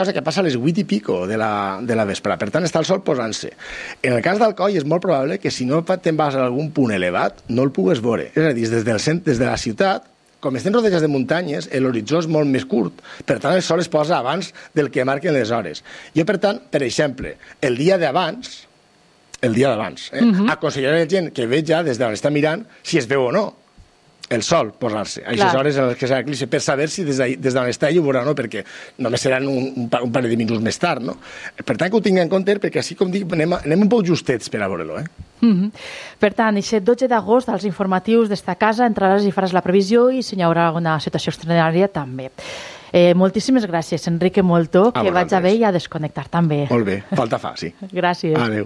cosa que passa a les 8 i pico de la vespre. Per tant, està el sol posant-se. En el cas d'Alcoi és molt probable que si no te'n vas a algun punt elevat no el pugues veure. És a dir, des de la ciutat, com estem rodejats de muntanyes, l'horitzó és molt més curt. Per tant, el sol es posa abans del que marquen les hores. Jo, per tant, per exemple, el dia d'abans, aconsellaré a la gent que veja des d'on està mirant si es veu o no el sol posar-se. A aquestes hores en les que s'ha eclipse, per saber si des d'on està ell ho veurà o no, perquè només seran un parell de minuts més tard, no? Per tant, que ho tinguin en compte, perquè així, com dic, anem un poc justets per a veure-lo, Per tant, aquest 12 d'agost, als informatius d'esta casa, entraràs i faràs la previsió i si hi haurà alguna situació extraordinària també. Moltíssimes gràcies, Enrique Moltó, que vaig a bé i a desconnectar també. Molt bé, falta fa, sí. Gràcies. Adéu.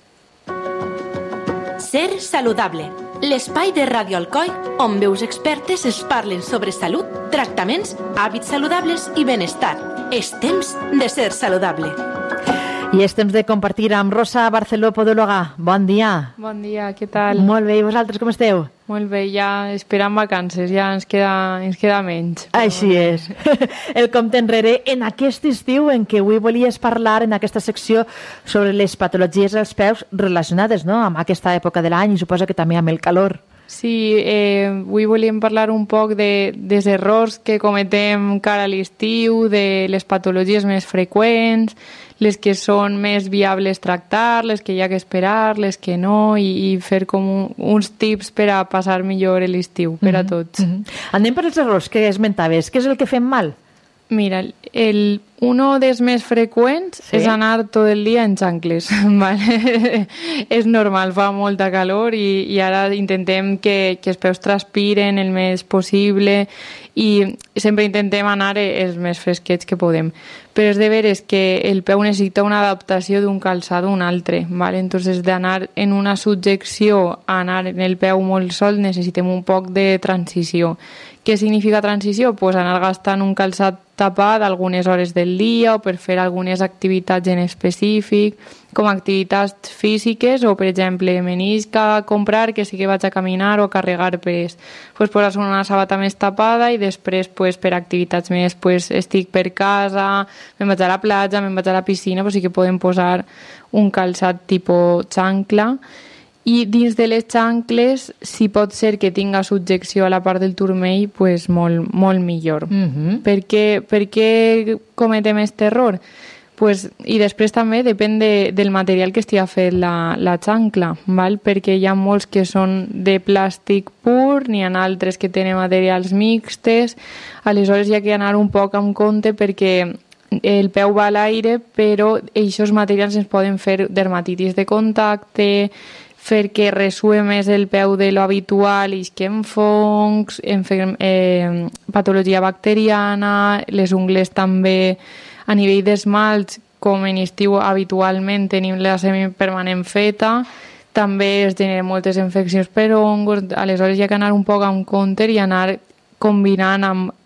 Ser saludable. L'espai de Ràdio Alcoi on veus expertes es parlen sobre salut, tractaments, hàbits saludables i benestar. És temps de ser saludable. I és temps de compartir amb Rosa Barceló, podòloga. Bon dia. Bon dia, què tal? Molt bé, i vosaltres com esteu? Molt bé, ja esperant vacances, ja ens queda menys. Però... Així és. El compte enrere en aquest estiu en què avui volies parlar en aquesta secció sobre les patologies dels peus relacionades, no?, amb aquesta època de l'any i suposa que també amb el calor. Sí, avui volíem parlar un poc dels errors que cometem cara a l'estiu, de les patologies més freqüents, les que són més viables tractar, les que hi ha que esperar, les que no, i fer com uns tips per a passar millor l'estiu per a tots. Anem per els errors que esmentaves. Què és el que fem mal? Mira, uno dels més freqüents és anar tot el dia en xancles. Vale? És normal, fa molta calor i ara intentem que els peus transpiren el més possible i sempre intentem anar els més fresquets que podem. Però és de veres que el peu necessita una adaptació d'un calçat a un altre. Vale? Entonces, d'anar en una subjecció a anar en el peu molt sol necessitem un poc de transició. Què significa transició? Pues anar gastant un calçat tapat algunes hores del dia o per fer algunes activitats en específic, com activitats físiques o, per exemple, m'anisc a comprar que sí que vaig a caminar o a carregar pes. Pues posar una sabata més tapada i després pues, per activitats més pues, estic per casa, me'n vaig a la platja, me'n vaig a la piscina, pues sí que podem posar un calçat tipus xancla. I dins de les xancles, si pot ser que tinga subjecció a la part del turmell, pues molt millor. Per què cometem aquest error? Pues, i després també depèn del material que estigui fet la xancla, val? Perquè hi ha molts que són de plàstic pur, n'hi ha altres que tenen materials mixtes, aleshores hi ha que anar un poc amb compte perquè el peu va a l'aire, però aquests materials ens poden fer dermatitis de contacte, fer que ressue més el peu de lo habitual, isquen fongs, patologia bacteriana, les ungles també a nivell d'esmalts, com en estiu habitualment tenim la semipermanent feta, també es generen moltes infeccions per hongos, aleshores hi ha que anar un poc amb compte i anar combinant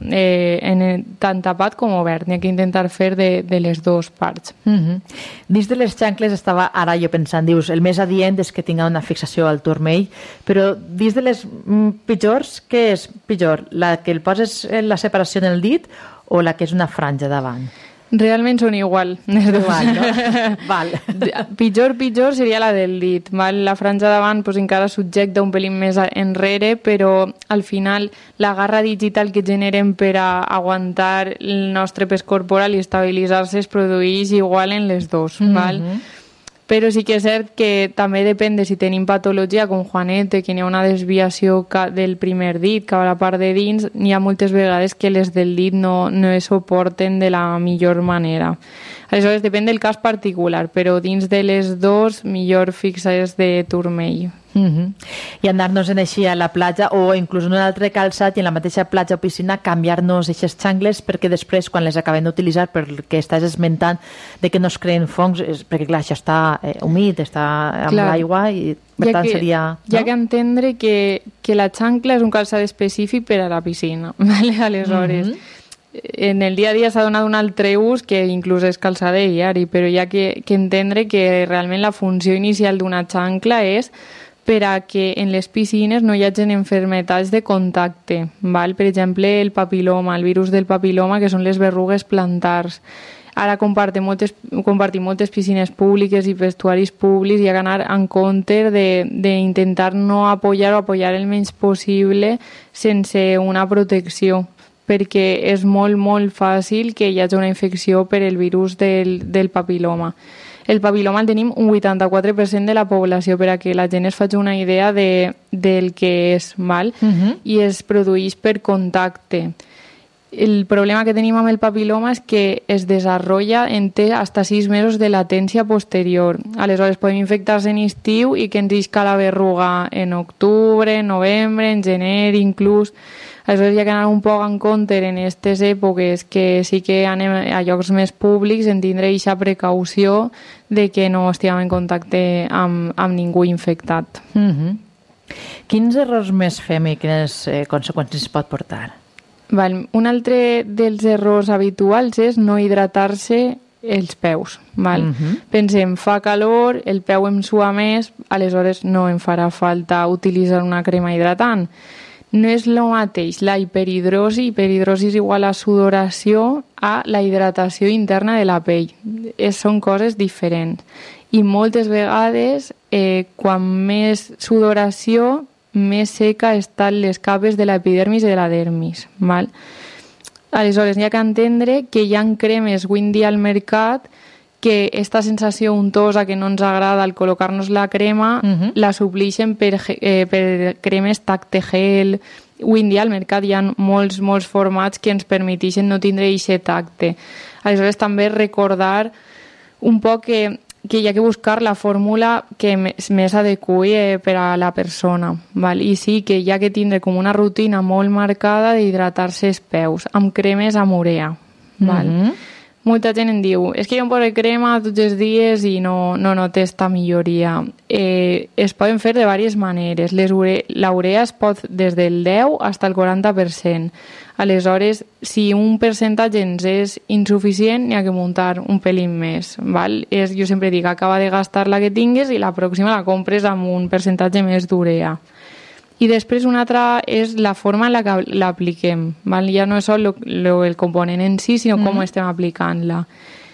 tant tapat com obert. N'hi ha que intentar fer de les dues parts. Dins de les xancles estava ara jo pensant, dius, el més adient és que tinga una fixació al turmell, però dins de les pitjors, què és pitjor? La que el poses en la separació en el dit o la que és una franja davant? Realment són igual. Igual, no? Val. Pitjor seria la del dit. Val? La franja davant pues, encara subjecta un pelín més enrere, però al final la garra digital que generem per a aguantar el nostre pes corporal i estabilitzar-se es produeix igual en les dos. Val? Però sí que és cert que també depèn de si tenim patologia com Juanete, que n'hi ha una desviació del primer dit cap a la part de dins, n'hi ha moltes vegades que les del dit no es suporten de la millor manera. Aleshores depèn del cas particular, però dins de les dos millor fixar-se de turmell. I anar-nos en així a la platja o inclús en un altre calçat i en la mateixa platja o piscina canviar-nos aquestes xancles perquè després quan les acabem d'utilitzar, perquè estàs esmentant de que no es creen fongs, perquè clar, això està humit, està amb l'aigua i per tant seria... Hi ha que entendre que la xancla és un calçat específic per a la piscina, vale? Aleshores... En el dia a dia s'ha donat un altre ús que inclús és calçat diari, però hi ha que entendre que realment la funció inicial d'una xancla és per a que en les piscines no hi hagin enfermetats de contacte. Val? Per exemple, el papiloma, el virus del papiloma, que són les berrugues plantars. Ara compartim moltes piscines públiques i vestuaris públics i ha d'anar en compte d'intentar no apoyar el menys possible sense una protecció, perquè és molt, molt fàcil que hi hagi una infecció per el virus del papiloma. El papiloma el tenim un 84% de la població, per a que la gent es faci una idea del que és, val? I es produeix per contacte. El problema que tenim amb el papiloma és que es desenvolupa en té hasta 6 mesos de latència posterior. Aleshores podem infectar-se en estiu i que ens isca la berruga en octubre, en novembre, en gener inclús. Aleshores hi ha que anar un poc en compte en aquestes èpoques que sí que anem a llocs més públics en tindre aquesta precaució de que no estiguem en contacte amb ningú infectat. Quins errors més fem i quines conseqüències pot portar? Val. Un altre dels errors habituals és no hidratar-se els peus. Val? Pensem, fa calor, el peu em sua més, aleshores no em farà falta utilitzar una crema hidratant. No és el mateix la hiperhidrosi és igual a sudoració, a la hidratació interna de la pell. Són coses diferents. I moltes vegades, quan més sudoració, més seca estan les capes de l'epidermis i de la dermis. Val? Aleshores, hi ha que entendre que hi ha cremes avui en dia al mercat que aquesta sensació untosa que no ens agrada al col·locar-nos la crema la supleixen per cremes tacte gel. Avui en dia al mercat hi ha molts formats que ens permeteixen no tindre aquest tacte. Aleshores, també recordar un poc que hi ha que buscar la fórmula que més adequi per a la persona. Val? I sí que hi ha que tindre com una rutina molt marcada d'hidratar-se els peus, amb cremes amb urea. Val? Molta gent em diu, és que jo em poso crema tots els dies i no noto esta milloria. Es poden fer de diverses maneres. La urea es pot des del 10 fins al 40%. Aleshores, si un percentatge ens és insuficient, n'hi ha que muntar un pelín més. Val? Jo sempre dic, acaba de gastar la que tingues i la pròxima la compres amb un percentatge més d'urea. I després una altra és la forma en la que l'apliquem. Ja no és sol el component en si, sinó com estem aplicant-la.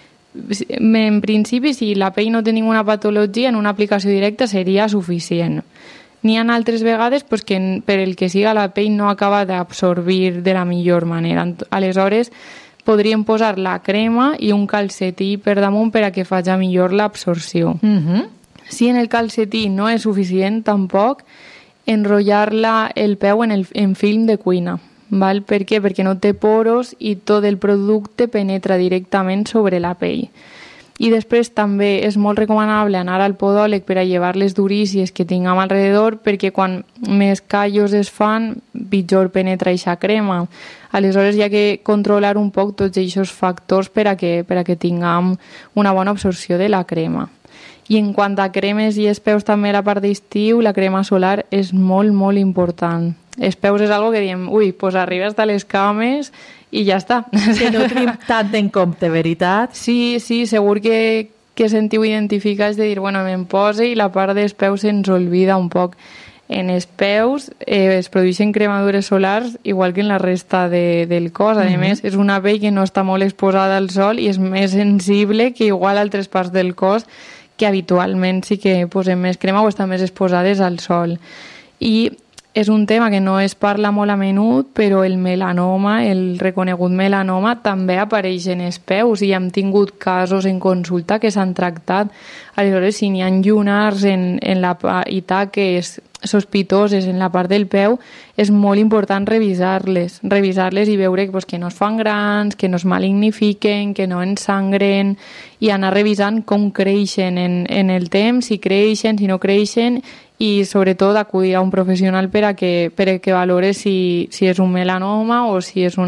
En principi, si la pell no té ninguna patologia, en una aplicació directa seria suficient. N'hi ha altres vegades que per el que siga la pell no acaba d'absorbir de la millor manera. Aleshores, podríem posar la crema i un calcetí per damunt per a que faci millor l'absorció. Si en el calcetí no és suficient, tampoc, enrotllar el peu en film de cuina. Val? Per què? Perquè no té poros i tot el producte penetra directament sobre la pell. I després també és molt recomanable anar al podòleg per a llevar les durícies que tinguem alrededor, perquè quan més callos es fan, pitjor penetra aquesta crema. Aleshores hi ha que controlar un poc tots aquests factors per a que tinguem una bona absorció de la crema. I en quant a cremes i els peus també a la part d'estiu, la crema solar és molt, molt important. Els peus és algo que diem, pues arriba hasta les cames i ja està. Que no tenim tant en compte, veritat? Sí, segur que sentiu identificats de dir, me'n pose i la part dels peus se'ns oblida un poc. En els peus es produeixen cremadures solars igual que en la resta del cos. A més, és una pell que no està molt exposada al sol i és més sensible que igual altres parts del cos que habitualment sí que posem més crema o estan més exposades al sol. I és un tema que no es parla molt a menut, però el melanoma, el reconegut melanoma, també apareix en els peus i hem tingut casos en consulta que s'han tractat. Aleshores, si n'hi ha llunars en la taques sospitoses en la part del peu, és molt important revisar-les i veure que no es fan grans, que no es malignifiquen, que no ensangren, i anar revisant com creixen en el temps, si creixen, si no creixen, i sobretot acudir a un professional per a que valore si és un melanoma o si és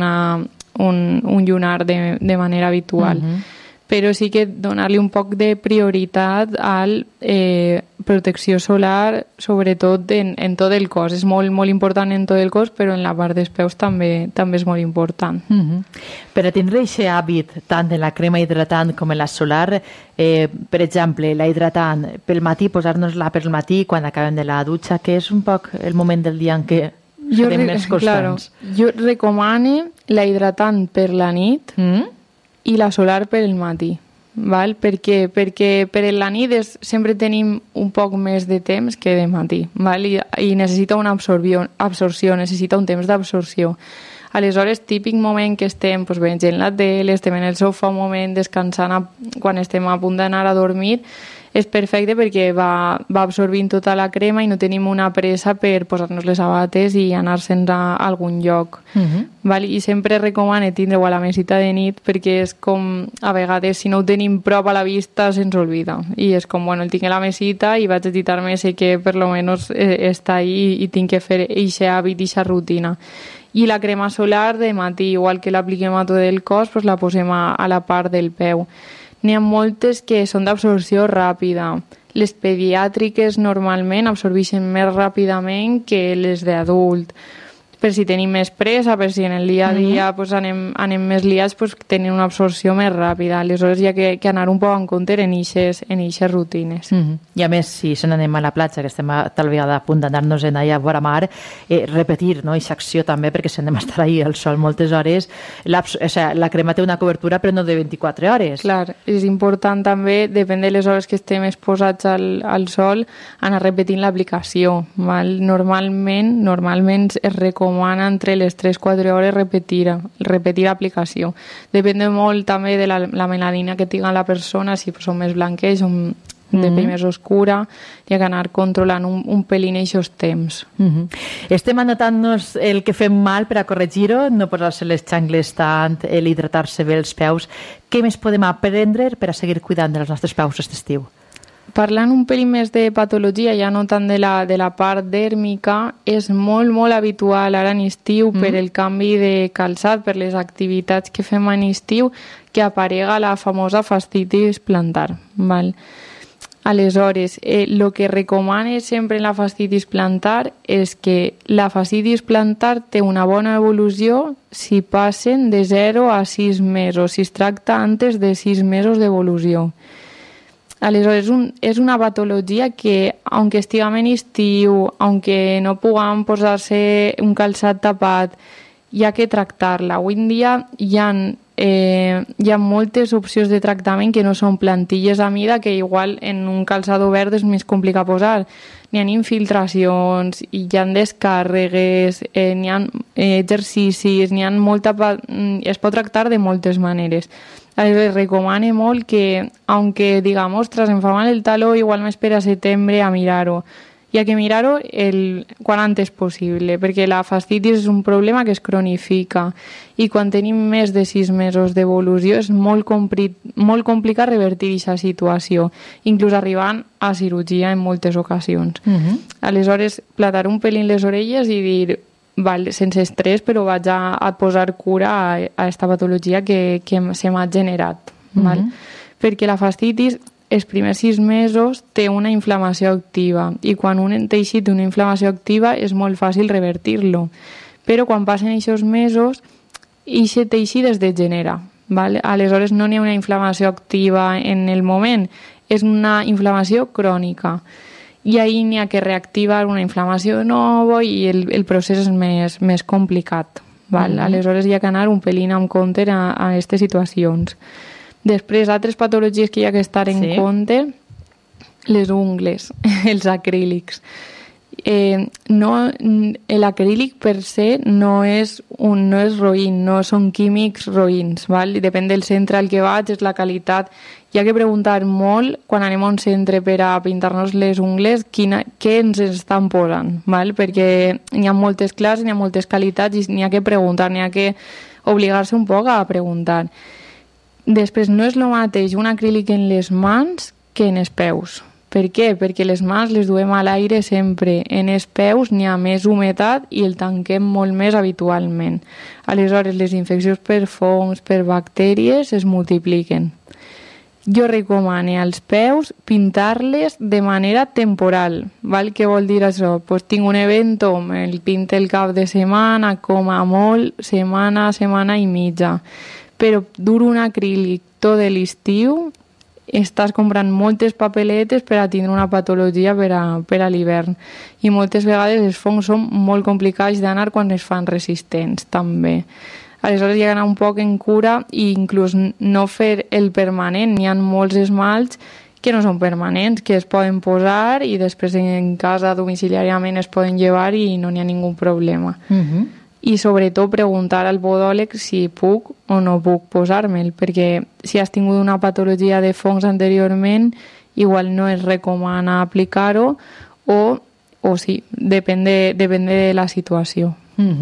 un llunar de manera habitual. Però sí que donar-li un poc de prioritat a protecció solar, sobretot en tot el cos. És molt, molt important en tot el cos, però en la part dels peus també és molt important. Per a tindre aquest hàbit tant de la crema hidratant com en la solar, per exemple, la hidratant pel matí, posar-nos-la pel matí quan acabem de la dutxa, que és un poc el moment del dia en què serem més constants. Jo recomano la hidratant per la nit, i la solar per el matí. Val? Perquè per la nit sempre tenim un poc més de temps que de matí, val? I necessita una absorció, necessita un temps d'absorció. Aleshores, típic moment que estem veient la tele, estem en el sofà un moment descansant quan estem a punt d'anar a dormir, és perfecte perquè va absorbint tota la crema i no tenim una pressa per posar-nos les sabates i anar-se'n a algun lloc. Val? I sempre recomano tindre-ho a la mesita de nit perquè és com, a vegades, si no ho tenim prop a la vista, se'ns oblida. I és com, bueno, el tinc a la mesita i vaig a editar-me, sé que per lo menos està ahí i tinc que fer eixe hàbit, eixa rutina. I la crema solar de matí, igual que l'apliquem a tot el cos, la posem a la part del peu. N'hi ha moltes que són d'absorció ràpida. Les pediàtriques normalment absorbeixen més ràpidament que les d'adult. Per si tenim més pressa, per si en el dia a dia anem més liats, tenen una absorció més ràpida. Aleshores hi ha que anar un poc en compte en eixes rutines. I a més, si se n'anem a la platja, que estem tal vegada a punt d'anar-nos allà a vora mar, repetir aquesta acció també, perquè si anem a estar ahí al sol moltes hores, la crema té una cobertura però no de 24 hores. Clar, és important també, depèn de les hores que estem exposats al sol, anar repetint l'aplicació. Normalment es recomana entre les 3-4 hores repetir l'aplicació. Depèn molt també de la melanina que tinga la persona, si són més blanques, són de pell més oscura, hi ha que anar controlant un pelín aquests temps. Estem anotant-nos el que fem mal per a corregir-ho, no posar-se les xangles tant, hidratar-se bé els peus. Què més podem aprendre per a seguir cuidant dels nostres peus aquest estiu? Parlant un pelín més de patologia, ja no tant de la part dèrmica, és molt, molt habitual ara en estiu per el canvi de calçat, per les activitats que fem en estiu, que aparega la famosa fascitis plantar. Val? Aleshores, el que recomana sempre en la fascitis plantar és que la fascitis plantar té una bona evolució si passen de 0 a 6 mesos, si es tracta antes de 6 mesos d'evolució. Aleshores, és una patologia que, aunque estiguem en estiu, aunque no puguem posar-se un calçat tapat, hi ha que tractar-la. Avui en dia hi ha moltes opcions de tractament que no són plantilles a mida, que igual en un calçat obert és més complicat posar. N'hi ha infiltracions, hi ha descàrregues, n'hi ha exercicis, es pot tractar de moltes maneres. Aleshores, recomane molt que, aunque digam, ostres, em fa mal el taló, igual m'espera a setembre a mirar-ho. Hi ha que mirar-ho quan antes possible, perquè la fascitis és un problema que es cronifica i quan tenim més de 6 mesos d'evolució és molt complicat revertir aquesta situació, inclús arribant a cirurgia en moltes ocasions. Aleshores, platar un pelín les orelles i dir, sense estrès, però vaig a posar cura a aquesta patologia que se m'ha generat. Perquè la fascitis, els primers 6 mesos, té una inflamació activa i quan un teixit té una inflamació activa és molt fàcil revertir-lo. Però quan passen aquests mesos, aquest teixit es degenera. Aleshores no n'hi ha una inflamació activa en el moment, és una inflamació crònica. I ahir n'hi ha que reactivar una inflamació de nou i el procés és més complicat. Aleshores hi ha que anar un pelín amb compte a aquestes situacions. Després, altres patologies que hi ha que estar en compte, les ungles, els acrílics. L'acrílic per se no és roïn, no són químics roïns. Depèn del centre al que vaig, és la qualitat. Hi ha que preguntar molt quan anem a un centre per a pintar-nos les ungles què ens estan posant, perquè n'hi ha moltes classes, n'hi ha moltes qualitats i n'hi ha que preguntar, n'hi ha que obligar-se un poc a preguntar. Després, no és el mateix un acrílic en les mans que en els peus. Per què? Perquè les mans les duem a l'aire sempre. En els peus n'hi ha més humitat i el tanquem molt més habitualment. Aleshores, les infeccions per fongs, per bactèries, es multipliquen. Jo recomano als peus pintar-les de manera temporal. Què vol dir això? Tinc un evento, me'l pinto el cap de setmana, com a molt, setmana i mitja. Però dur un acrílic tot l'estiu, estàs comprant moltes papeletes per a tindre una patologia per a l'hivern. I moltes vegades els fongs són molt complicats d'anar quan es fan resistents, també. Aleshores hi ha d'anar un poc en cura i inclús no fer el permanent. N'hi ha molts esmalts que no són permanents, que es poden posar i després en casa domiciliàriament es poden llevar i no n'hi ha ningú problema. I sobretot preguntar al podòleg si puc o no puc posar-me'l, perquè si has tingut una patologia de fongs anteriorment, igual no es recomana aplicar-ho o sí, depèn de la situació.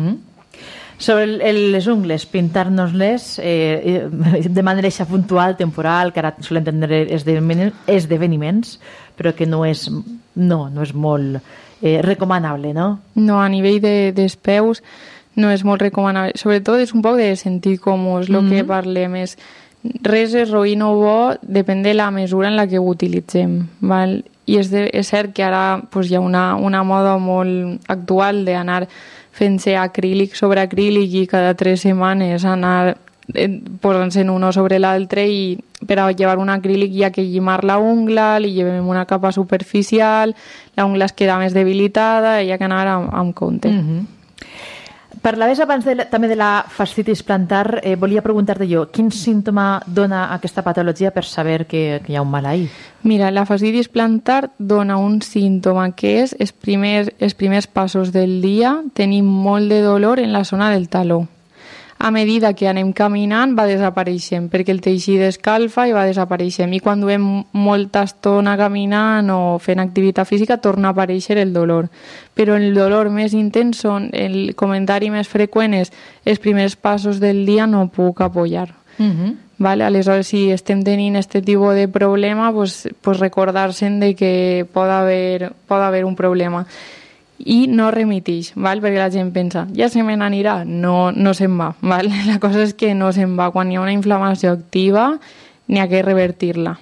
Sobre les ungles, pintar-nos-les de manera puntual, temporal, que ara solem tindre esdeveniments, però que no és molt recomanable, no? No, a nivell dels peus no és molt recomanable. Sobretot és un poc de sentir còmodes, el que parlem és res és roïn o bo, depèn de la mesura en la que ho utilitzem, val? I és cert que ara hi ha una moda molt actual d'anar fent-se acrílic sobre acrílic i cada 3 setmanes anar posant-se'n uno sobre l'altre, i per a llevar un acrílic hi ha que llimar la ungla, li llevem una capa superficial, la ungla es queda més debilitada, hi ha que anar amb compte. Parlaves abans també de la fascitis plantar. Volia preguntar-te jo, quin símptoma dona aquesta patologia per saber que hi ha un mal ahí? Mira, la fascitis plantar dona un símptoma que és els primers passos del dia tenim molt de dolor en la zona del taló. A medida que anem caminant va desapareixent, perquè el teixit escalfa i va desapareixent. I quan duem molta estona caminant o fent activitat física torna a aparèixer el dolor. Però el dolor més intens el comentari més freqüent és els primers passos del dia no puc apoyar. Vale? Aleshores, si estem tenint aquest tipus de problema, pues recordar-se'n de que pot haver un problema. I no remitix, val? Perquè la gent pensa, ja se me n'anirà. No se'n va. Val? La cosa és que no se'n va. Quan hi ha una inflamació activa, n'hi ha que revertir-la.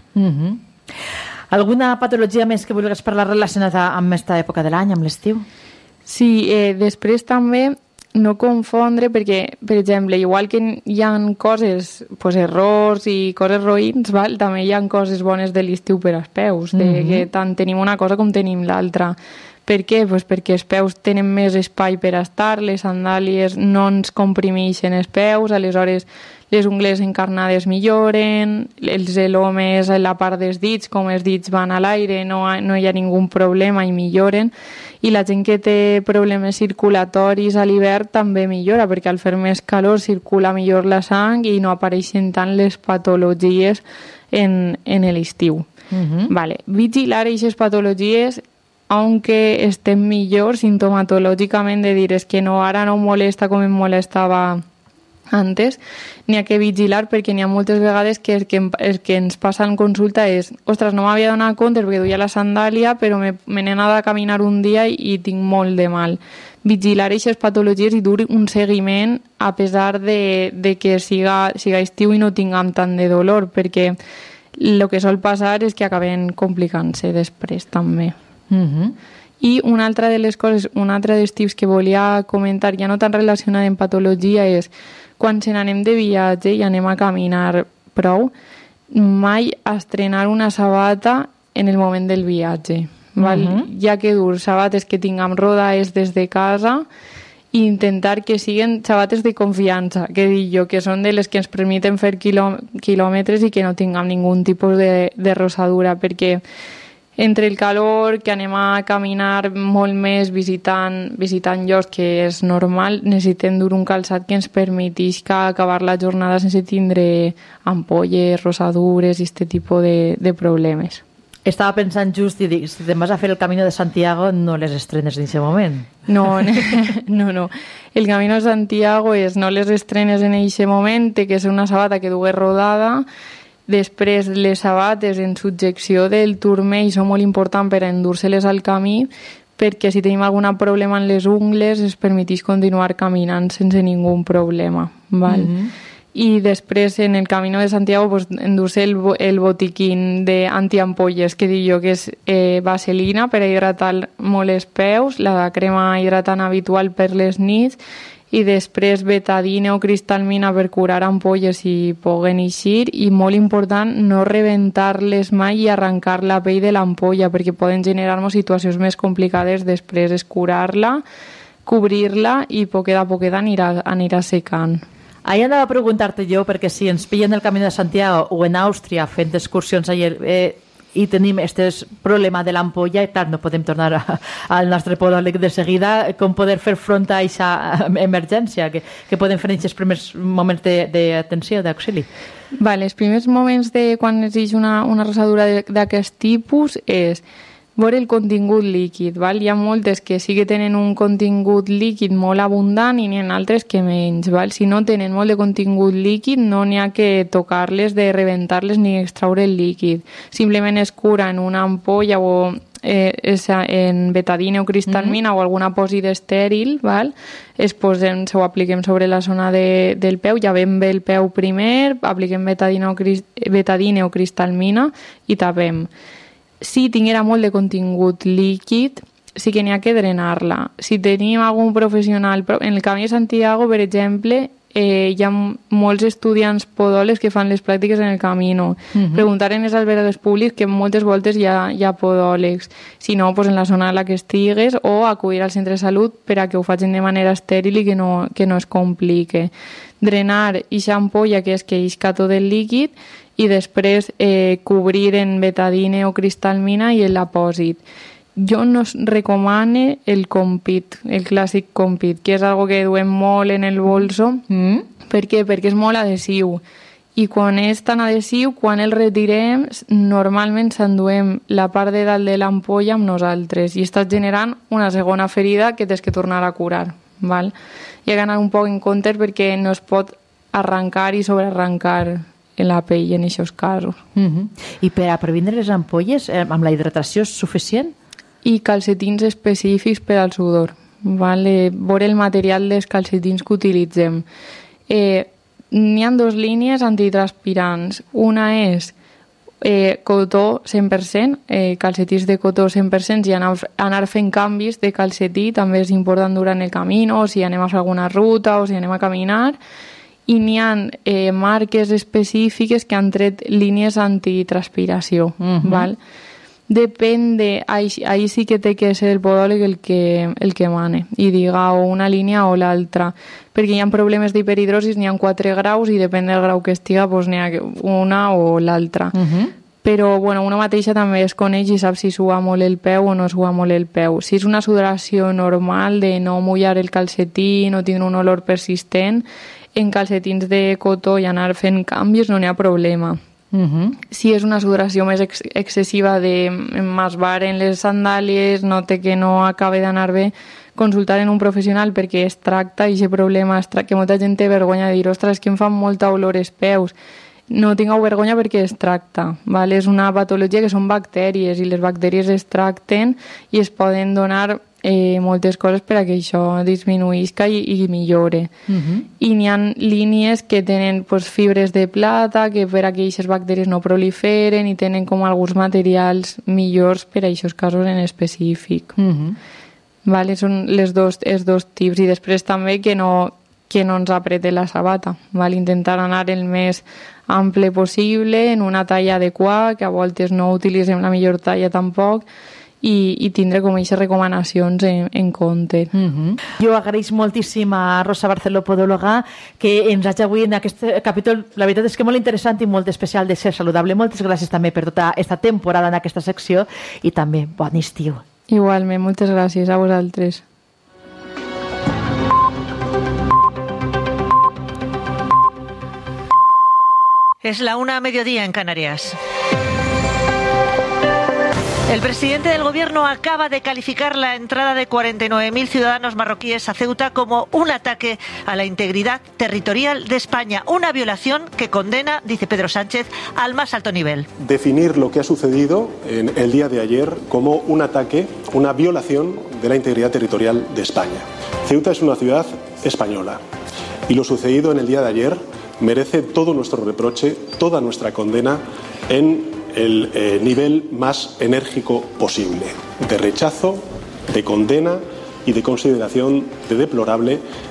Alguna patologia més que vulguis parlar relacionada amb aquesta època de l'any, amb l'estiu? Sí, després també no confondre, perquè, per exemple, igual que hi ha coses, errors i coses roïns, val? També hi ha coses bones de l'estiu per als peus, que tant tenim una cosa com tenim l'altra. Per què? Perquè els peus tenen més espai per estar, les sandàlies no ens comprimeixen els peus, aleshores les ungles encarnades milloren, els elomes en la part dels dits, com els dits van a l'aire, no hi ha ningú problema i milloren. I la gent que té problemes circulatoris a l'hivern també millora, perquè al fer més calor circula millor la sang i no apareixen tant les patologies en l'estiu. Vale. Vigilar aquestes patologies, aunque estem millor sintomatològicament, de dir és que ara no molesta com em molestava antes, n'hi ha que vigilar, perquè n'hi ha moltes vegades que el que ens passa en consulta és ostres, no m'havia donat compte perquè duia la sandàlia, però me n'he anat a caminar un dia i tinc molt de mal. Vigilar aquestes patologies i dur un seguiment a pesar de que siga estiu i no tinguem tant de dolor, perquè el que sol passar és que acaben complicant-se després també. I una altra de les coses, un altre dels tips que volia comentar, ja no tan relacionat amb patologia, és quan se n'anem de viatge i anem a caminar prou, mai estrenar una sabata en el moment del viatge. Val? Ja que dur sabates que tinguem rodades des de casa i intentar que siguin sabates de confiança, que dic jo, que són de les que ens permeten fer quilòmetres i que no tinguem ningú tipus de rosadura, perquè entre el calor, que anem a caminar molt més visitant llocs, que és normal, necessitem dur un calçat que ens permetisca acabar la jornada sense tindre ampolles, rosadures i aquest tipus de problemes. Estava pensant just i dic, si te'n vas a fer el Camino de Santiago, no les estrenes en aquest moment. No. El Camino de Santiago no les estrenes en aquest moment, té que ser una sabata que dugués rodada. Després, les sabates en subjecció del turmell són molt importants per endur-se-les al camí, perquè si tenim algun problema en les ungles es permetís continuar caminant sense ningú problema. Val? I després, en el Camino de Santiago, endur-se el botiquín d'antiampolles, que dic jo que és vaselina per a hidratar molt els peus, la crema hidratant habitual per les nits, i després betadine o cristalmina per curar ampolles si puguen eixir, i molt important no rebentar-les mai i arrencar la pell de l'ampolla, perquè poden generar-nos situacions més complicades. Després és curar-la, cobrir-la i poquet a poquet anirà secant. Ahí anava a preguntar-te jo, perquè si ens pillen el Camí de Santiago o en Àustria fent excursions allà i tenim aquest problema de l'ampolla, i clar, no podem tornar al nostre podòleg de seguida, com poder fer front a aquesta emergència, que podem fer en aquests primers moments d'atenció, d'auxili? Els primers moments de quan existe una rosadura d'aquest tipus és veure el contingut líquid. Hi ha moltes que sí que tenen un contingut líquid molt abundant i n'hi ha altres que menys. Si no tenen molt de contingut líquid, no n'hi ha que tocar-les, de rebentar-les ni extraure el líquid. Simplement es cura en una ampolla o en betadine o cristalmina o alguna apòsit estèril, se ho apliquem sobre la zona del peu, llavem bé el peu primer, apliquem betadine o cristalmina i tapem. Si tinguera molt de contingut líquid, sí que n'hi ha que drenar-la. Si tenim algun professional, en el Camí de Santiago, per exemple, hi ha molts estudiants podòlegs que fan les pràctiques en el camino. Preguntar en els albergues públics, que moltes voltes hi ha podòlegs. Si no, en la zona en la que estigues, o acudir al centre de salut per a que ho facin de manera estèril i que no es complique. Drenar ixa ampolla que es que isca tot el líquid i després cobrir en betadine o cristalmina i l'apòsit. Jo no recomane el Compit, el clàssic Compit, que és algo que duem molt en el bolso. Per què? Perquè és molt adhesiu. I quan és tan adhesiu, quan el retirem, normalment s'enduem la part de dalt de l'ampolla amb nosaltres i estàs generant una segona ferida que tens que tornar a curar. I ha d'anar un poc en compte perquè no es pot arrencar i sobrearrencar en la pell en aquests casos. I per a previndre les ampolles, amb la hidratació és suficient? I calcetins específics per al sudor. Veure el material dels calcetins que utilitzem. N'hi ha dues línies antitranspirants. Una és cotó 100%, calcetins de cotó 100%, i anar fent canvis de calcetí també és important durant el camí, o si anem a fer alguna ruta o si anem a caminar. I n'hi ha marques específiques que han tret línies antitranspiració. Depèn de... Ahí sí que té que ser el podòleg el que mane i diga o una línia o l'altra, perquè hi ha problemes d'hiperhidrosis, n'hi ha 4 graus i depèn del grau que estiga, n'hi ha una o l'altra. Però una mateixa també es coneix i sap si suga molt el peu o no suga molt el peu. Si és una sudoració normal de no mullar el calcetí, no tindre un olor persistent, en calcetins de cotó i anar fent canvis no n'hi ha problema. Si és una sudoració més excessiva de m'esbar en les sandàlies, note que no acaba d'anar bé, consultar en un professional perquè es tracta i aquest problema que molta gent té vergonya de dir, ostres, és que em fan molta olor els peus. No tingueu vergonya perquè es tracta. És una patologia que són bactèries i les bactèries es tracten i es poden donar moltes coses per a que això disminuïsca i millore. I n'hi ha línies que tenen fibres de plata que per a que aquestes bactèries no proliferen i tenen com alguns materials millors per a aquests casos en específic. Són els dos tips. I després també que no ens aprete la sabata. Intentar anar el més ample possible, en una talla adequada, que a voltes no utilitzem la millor talla tampoc, i tindre com aquestes recomanacions en compte. Jo agraïs moltíssim a Rosa Barceló, podòloga, que ens hagi avui en aquest capítol, la veritat és que molt interessant i molt especial de Ser Saludable. Moltes gràcies també per tota aquesta temporada en aquesta secció i també bon estiu. Igualment, moltes gràcies a vosaltres. Es la 1:00 en Canarias. El presidente del gobierno acaba de calificar la entrada de 49.000 ciudadanos marroquíes a Ceuta como un ataque a la integridad territorial de España, una violación que condena, dice Pedro Sánchez, al más alto nivel. Definir lo que ha sucedido en el día de ayer como un ataque, una violación de la integridad territorial de España. Ceuta es una ciudad española y lo sucedido en el día de ayer merece todo nuestro reproche, toda nuestra condena en el nivel más enérgico posible, de rechazo, de condena y de consideración de deplorable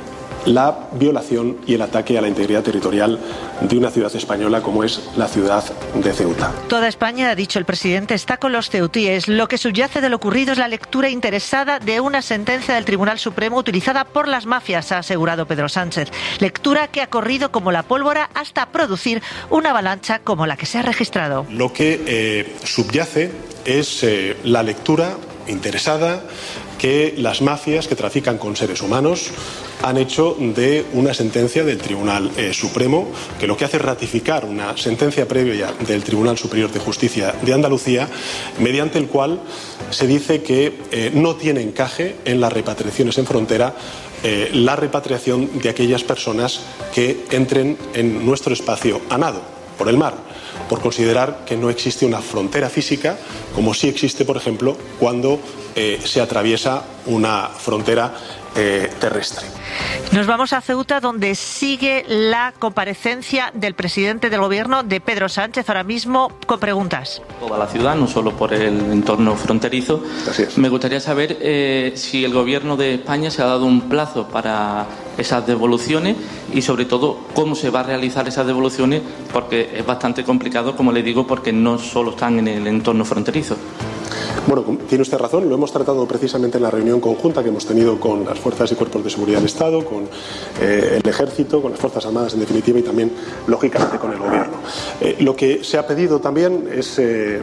la violación y el ataque a la integridad territorial de una ciudad española como es la ciudad de Ceuta. Toda España, ha dicho el presidente, está con los ceutíes. Lo que subyace de lo ocurrido es la lectura interesada de una sentencia del Tribunal Supremo utilizada por las mafias, ha asegurado Pedro Sánchez. Lectura que ha corrido como la pólvora hasta producir una avalancha como la que se ha registrado. Lo que subyace es la lectura interesada que las mafias que trafican con seres humanos han hecho de una sentencia del Tribunal Supremo, que lo que hace es ratificar una sentencia previa del Tribunal Superior de Justicia de Andalucía, mediante el cual se dice que no tiene encaje en las repatriaciones en frontera la repatriación de aquellas personas que entren en nuestro espacio a nado, por el mar, por considerar que no existe una frontera física, como sí existe, por ejemplo, cuando se atraviesa una frontera terrestre. Nos vamos a Ceuta, donde sigue la comparecencia del presidente del Gobierno, de Pedro Sánchez, ahora mismo con preguntas. Toda la ciudad, no solo por el entorno fronterizo. Así es. Me gustaría saber si el Gobierno de España se ha dado un plazo para esas devoluciones y, sobre todo, cómo se va a realizar esas devoluciones, porque es bastante complicado, como le digo, porque no solo están en el entorno fronterizo. Bueno, tiene usted razón, lo hemos tratado precisamente en la reunión conjunta que hemos tenido con las fuerzas y cuerpos de seguridad del Estado, con el Ejército, con las Fuerzas Armadas en definitiva y también, lógicamente, con el Gobierno. Lo que se ha pedido también es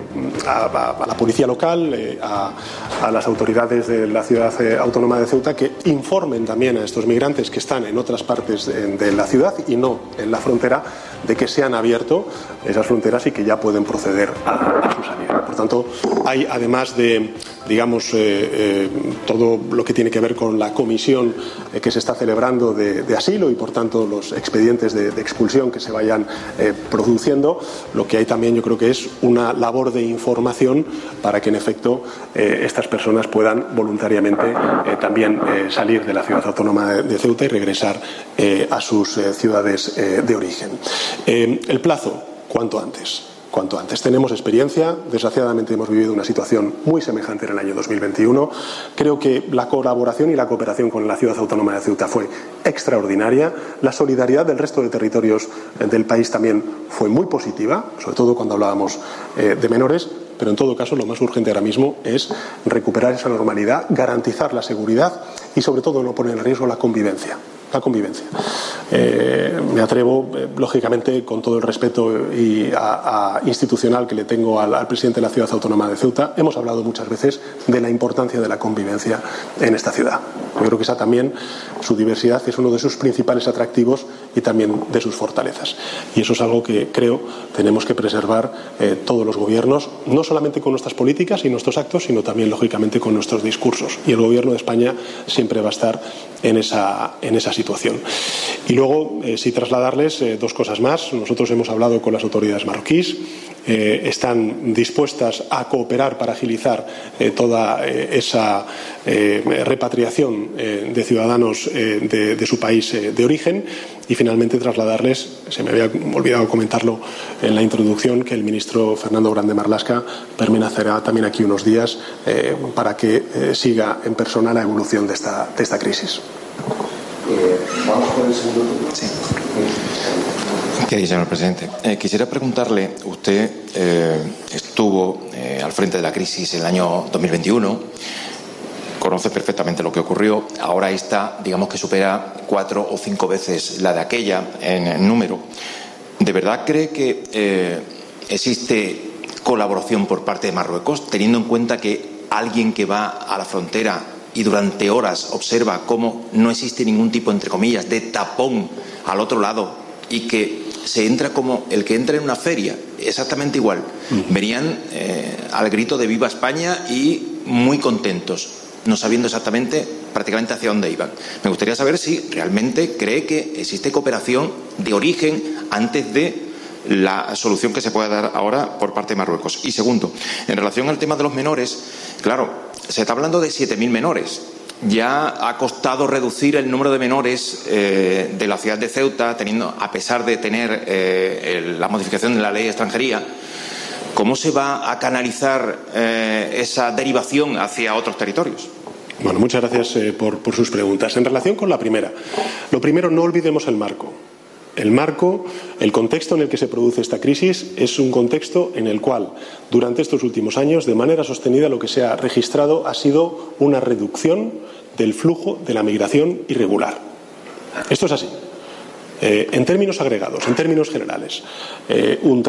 a la Policía Local, a las autoridades de la Ciudad Autónoma de Ceuta, que informen también a estos migrantes que están en otras partes de la ciudad y no en la frontera, de que se han abierto esas fronteras y que ya pueden proceder a su salida. Por tanto, hay, además de, digamos, todo lo que tiene que ver con la comisión que se está celebrando de asilo y, por tanto, los expedientes de expulsión que se vayan produciendo, lo que hay también, yo creo que es una labor de información para que, en efecto, estas personas puedan voluntariamente también salir de la ciudad autónoma de Ceuta y regresar a sus ciudades de origen. El plazo, cuanto antes. Cuanto antes. Tenemos experiencia, desgraciadamente hemos vivido una situación muy semejante en el año 2021. Creo que la colaboración y la cooperación con la Ciudad Autónoma de Ceuta fue extraordinaria. La solidaridad del resto de territorios del país también fue muy positiva, sobre todo cuando hablábamos de menores. Pero en todo caso lo más urgente ahora mismo es recuperar esa normalidad, garantizar la seguridad y sobre todo no poner en riesgo la convivencia. Me atrevo, lógicamente, con todo el respeto institucional que le tengo al presidente de la Ciudad Autónoma de Ceuta, hemos hablado muchas veces de la importancia de la convivencia en esta ciudad. Yo creo que esa también, su diversidad, es uno de sus principales atractivos y también de sus fortalezas. Y eso es algo que creo tenemos que preservar todos los gobiernos, no solamente con nuestras políticas y nuestros actos, sino también, lógicamente, con nuestros discursos. Y el Gobierno de España siempre va a estar en esa situación. Y luego, sí trasladarles dos cosas más. Nosotros hemos hablado con las autoridades marroquíes, están dispuestas a cooperar para agilizar toda esa repatriación de ciudadanos de su país de origen. Y finalmente trasladarles, se me había olvidado comentarlo en la introducción, que el ministro Fernando Grande Marlaska permanecerá también aquí unos días para que siga en persona la evolución de esta crisis. Vamos con el segundo turno. Sí. ¿Qué dice, señor presidente? Quisiera preguntarle, usted estuvo al frente de la crisis en el año 2021, conoce perfectamente lo que ocurrió, ahora esta, digamos que supera 4 o 5 veces la de aquella en número. ¿De verdad cree que existe colaboración por parte de Marruecos, teniendo en cuenta que alguien que va a la frontera y durante horas observa cómo no existe ningún tipo, entre comillas, de tapón al otro lado y que se entra como el que entra en una feria, exactamente igual? Venían al grito de ¡Viva España! Y muy contentos, no sabiendo exactamente prácticamente hacia dónde iban. Me gustaría saber si realmente cree que existe cooperación de origen antes de la solución que se pueda dar ahora por parte de Marruecos. Y segundo, en relación al tema de los menores, claro, se está hablando de 7.000 menores. Ya ha costado reducir el número de menores de la ciudad de Ceuta, a pesar de tener la modificación de la ley de extranjería. ¿Cómo se va a canalizar esa derivación hacia otros territorios? Bueno, muchas gracias por sus preguntas. En relación con la primera, lo primero, no olvidemos el marco. El marco, el contexto en el que se produce esta crisis es un contexto en el cual, durante estos últimos años, de manera sostenida, lo que se ha registrado ha sido una reducción del flujo de la migración irregular. Esto es así. En términos agregados, en términos generales, un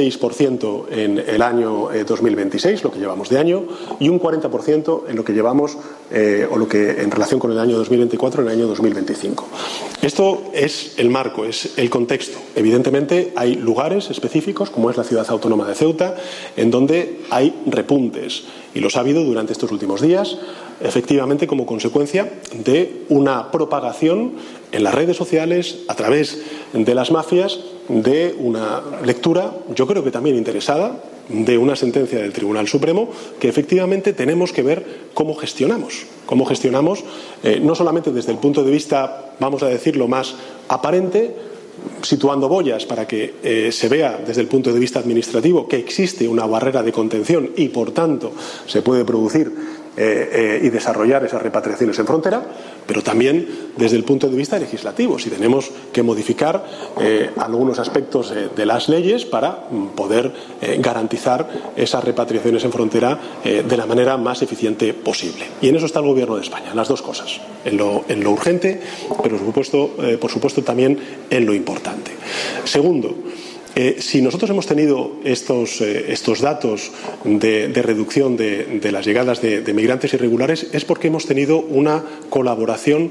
36% en el año 2026, lo que llevamos de año, y un 40% en lo que llevamos, o lo que en relación con el año 2024, en el año 2025. Esto es el marco, es el contexto. Evidentemente hay lugares específicos, como es la ciudad autónoma de Ceuta, en donde hay repuntes, y los ha habido durante estos últimos días, efectivamente como consecuencia de una propagación en las redes sociales, a través de las mafias, de una lectura, yo creo que también interesada, de una sentencia del Tribunal Supremo, que efectivamente tenemos que ver cómo gestionamos. Cómo gestionamos, no solamente desde el punto de vista, vamos a decirlo, más aparente, situando boyas para que se vea desde el punto de vista administrativo que existe una barrera de contención y, por tanto, se puede producir y desarrollar esas repatriaciones en frontera, pero también desde el punto de vista legislativo, si tenemos que modificar algunos aspectos de las leyes para poder garantizar esas repatriaciones en frontera de la manera más eficiente posible. Y en eso está el Gobierno de España, en las dos cosas, en lo urgente, pero por supuesto también en lo importante. Segundo, si nosotros hemos tenido estos datos de reducción de las llegadas de migrantes irregulares, es porque hemos tenido una colaboración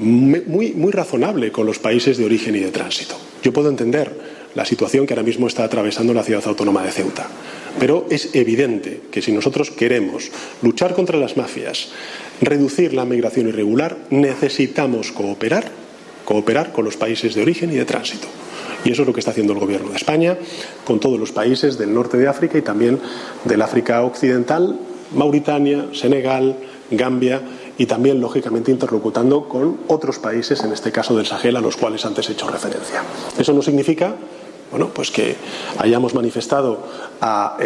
muy razonable con los países de origen y de tránsito. Yo puedo entender la situación que ahora mismo está atravesando la ciudad autónoma de Ceuta, pero es evidente que si nosotros queremos luchar contra las mafias, reducir la migración irregular, necesitamos cooperar con los países de origen y de tránsito. Y eso es lo que está haciendo el Gobierno de España con todos los países del norte de África y también del África occidental, Mauritania, Senegal, Gambia, y también, lógicamente, interlocutando con otros países, en este caso del Sahel, a los cuales antes he hecho referencia. Eso no significa, bueno, pues que hayamos manifestado a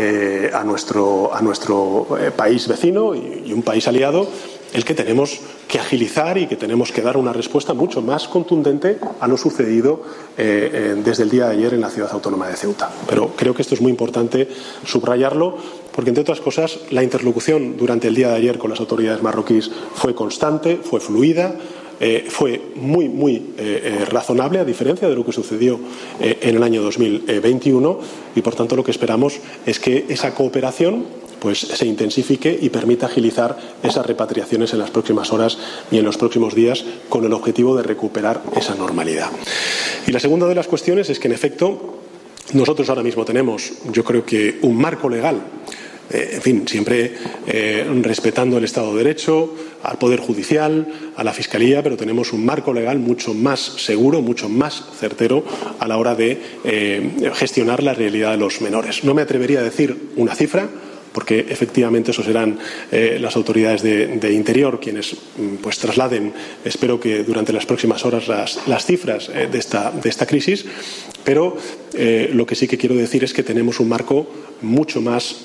nuestro país vecino y un país aliado el que tenemos que agilizar y que tenemos que dar una respuesta mucho más contundente a lo sucedido desde el día de ayer en la ciudad autónoma de Ceuta. Pero creo que esto es muy importante subrayarlo, porque, entre otras cosas, la interlocución durante el día de ayer con las autoridades marroquíes fue constante, fue fluida, fue muy razonable, a diferencia de lo que sucedió en el año 2021, y por tanto lo que esperamos es que esa cooperación pues se intensifique y permita agilizar esas repatriaciones en las próximas horas y en los próximos días, con el objetivo de recuperar esa normalidad. Y la segunda de las cuestiones es que, en efecto, nosotros ahora mismo tenemos, yo creo que, un marco legal, en fin, siempre respetando el Estado de Derecho, al Poder Judicial, a la Fiscalía, pero tenemos un marco legal mucho más seguro, mucho más certero a la hora de gestionar la realidad de los menores. No me atrevería a decir una cifra, porque efectivamente eso serán las autoridades de Interior quienes pues trasladen, espero que durante las próximas horas, las cifras de esta crisis, pero lo que sí que quiero decir es que tenemos un marco mucho más,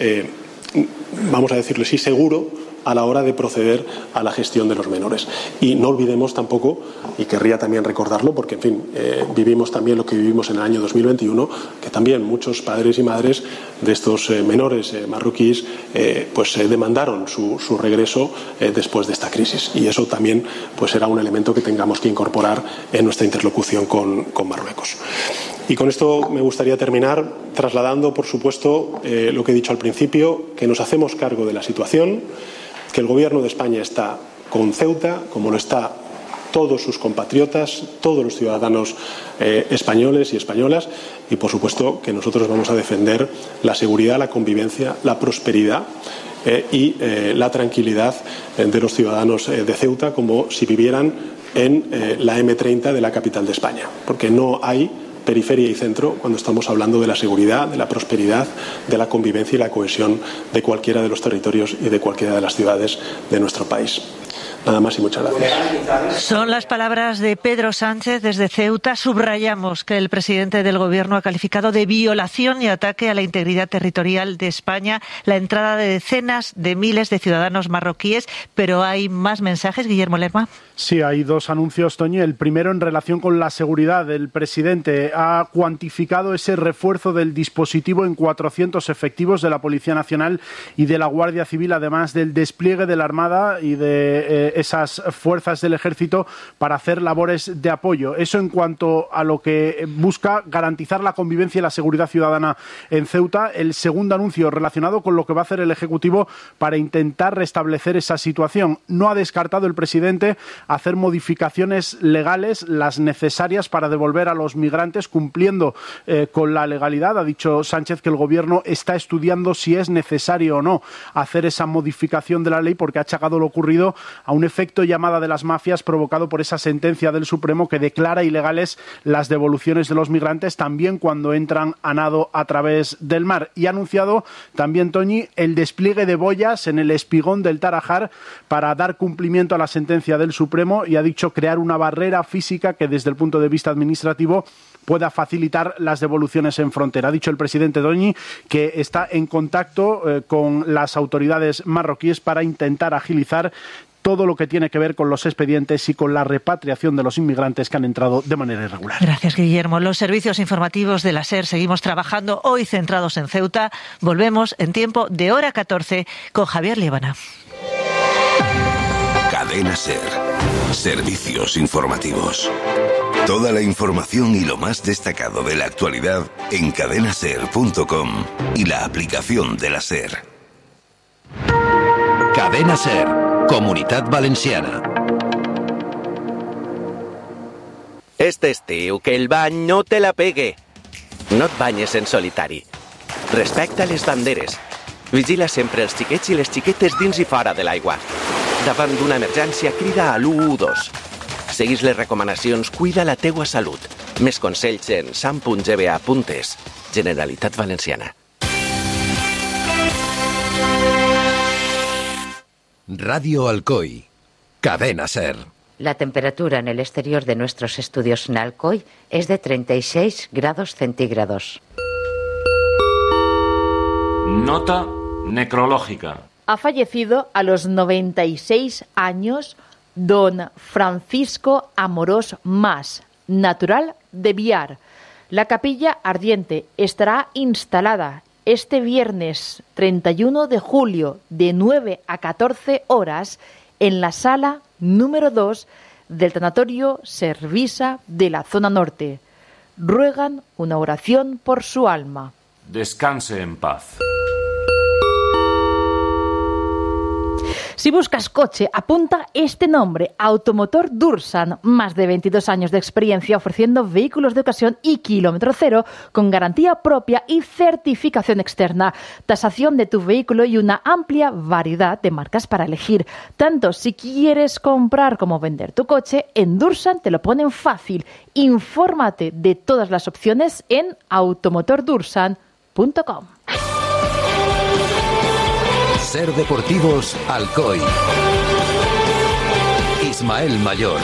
vamos a decirlo así, seguro a la hora de proceder a la gestión de los menores. Y no olvidemos tampoco, y querría también recordarlo, porque, en fin, vivimos también lo que vivimos en el año 2021, que también muchos padres y madres de estos menores marroquíes pues demandaron su regreso después de esta crisis. Y eso también pues será un elemento que tengamos que incorporar en nuestra interlocución con Marruecos. Y con esto me gustaría terminar trasladando, por supuesto, lo que he dicho al principio, que nos hacemos cargo de la situación, que el Gobierno de España está con Ceuta, como lo está todos sus compatriotas, todos los ciudadanos españoles y españolas, y por supuesto que nosotros vamos a defender la seguridad, la convivencia, la prosperidad y la tranquilidad de los ciudadanos de Ceuta, como si vivieran en la M30 de la capital de España, porque no hay periferia y centro cuando estamos hablando de la seguridad, de la prosperidad, de la convivencia y la cohesión de cualquiera de los territorios y de cualquiera de las ciudades de nuestro país. Nada más y muchas gracias. Son las palabras de Pedro Sánchez desde Ceuta. Subrayamos que el presidente del Gobierno ha calificado de violación y ataque a la integridad territorial de España la entrada de decenas de miles de ciudadanos marroquíes. Pero hay más mensajes, Guillermo Lerma. Sí, hay dos anuncios, Toñi. El primero en relación con la seguridad. El presidente ha cuantificado ese refuerzo del dispositivo en 400 efectivos de la Policía Nacional y de la Guardia Civil, además del despliegue de la Armada y de esas fuerzas del Ejército para hacer labores de apoyo. Eso en cuanto a lo que busca garantizar la convivencia y la seguridad ciudadana en Ceuta. El segundo anuncio relacionado con lo que va a hacer el Ejecutivo para intentar restablecer esa situación. No ha descartado el presidente hacer modificaciones legales, las necesarias para devolver a los migrantes cumpliendo con la legalidad. Ha dicho Sánchez que el Gobierno está estudiando si es necesario o no hacer esa modificación de la ley, porque ha achacado lo ocurrido a un efecto llamada de las mafias provocado por esa sentencia del Supremo que declara ilegales las devoluciones de los migrantes también cuando entran a nado a través del mar. Y ha anunciado también, Toñi, el despliegue de boyas en el espigón del Tarajal para dar cumplimiento a la sentencia del Supremo, y ha dicho crear una barrera física que desde el punto de vista administrativo pueda facilitar las devoluciones en frontera. Ha dicho el presidente Toñi que está en contacto con las autoridades marroquíes para intentar agilizar todo lo que tiene que ver con los expedientes y con la repatriación de los inmigrantes que han entrado de manera irregular. Gracias, Guillermo. Los servicios informativos de la SER seguimos trabajando, hoy centrados en Ceuta. Volvemos en tiempo de hora 14 con Javier Líbana. Cadena SER. Servicios informativos. Toda la información y lo más destacado de la actualidad en cadenaser.com y la aplicación de la SER. Cadena SER. Comunitat Valenciana. Este estiu, que el bany no te la pegue. No et banyes en solitari. Respecta les banderes. Vigila sempre els xiquets i les xiquetes dins i fora de l'aigua. Davant d'una emergència, crida a l'112. Seguís les recomanacions, cuida la teua salut. Més consells en sam.gba.es. Generalitat Valenciana. Radio Alcoy. Cadena SER. La temperatura en el exterior de nuestros estudios en Alcoy es de 36 grados centígrados. Nota necrológica. Ha fallecido a los 96 años don Francisco Amorós Mas, natural de Biar. La capilla ardiente estará instalada este viernes 31 de julio de 9 a 14 horas en la sala número 2 del tanatorio Servisa de la zona norte. Ruegan una oración por su alma. Descanse en paz. Si buscas coche, apunta este nombre: Automotor Dursan. Más de 22 años de experiencia ofreciendo vehículos de ocasión y kilómetro cero con garantía propia y certificación externa. Tasación de tu vehículo y una amplia variedad de marcas para elegir. Tanto si quieres comprar como vender tu coche, en Dursan te lo ponen fácil. Infórmate de todas las opciones en automotordursan.com. SER Deportivos Alcoy. Ismael Mayor.